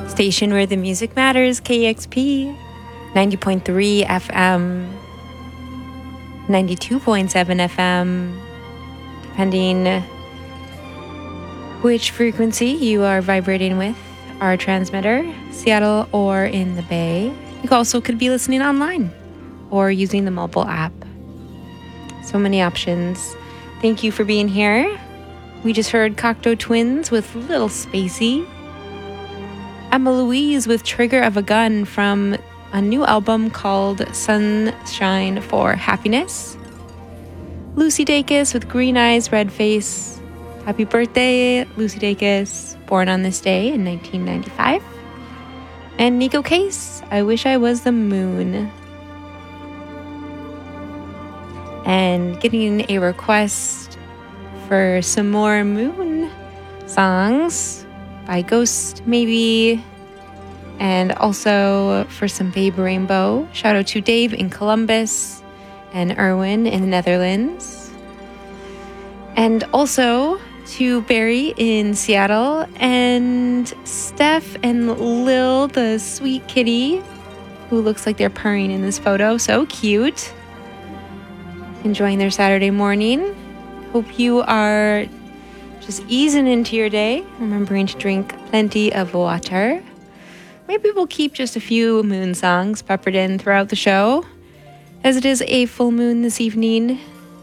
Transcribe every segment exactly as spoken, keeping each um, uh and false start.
Station where the music matters, K X P, ninety point three F M, ninety-two point seven F M, depending which frequency you are vibrating with our transmitter, Seattle or in the Bay. You also could be listening online or using the mobile app. So many options. Thank you for being here. We just heard Cocteau Twins with Little Spacey. Emma Louise with Trigger of a Gun from a new album called Sunshine for Happiness. Lucy Dacus with Green Eyes, Red Face. Happy birthday, Lucy Dacus, born on this day in nineteen ninety-five. And Nico Case, I Wish I Was the Moon. And getting a request for some more Moon songs by Ghost, maybe, and also for some Babe Rainbow. Shout out to Dave in Columbus and Erwin in the Netherlands. And also to Barry in Seattle and Steph and Lil, the sweet kitty, who looks like they're purring in this photo. So cute. Enjoying their Saturday morning. Hope you are just easing into your day, remembering to drink plenty of water. Maybe we'll keep just a few Moon songs peppered in throughout the show, as it is a full moon this evening.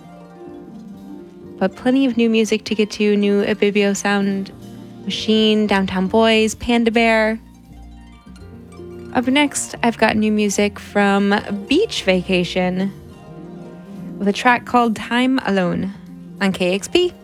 But plenty of new music to get to. New Ibibio Sound Machine, Downtown Boys, Panda Bear. Up next, I've got new music from Beach Vacation with a track called Time Alone on K X P.